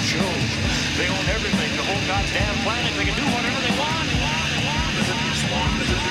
show. They own everything, the whole goddamn planet. They can do whatever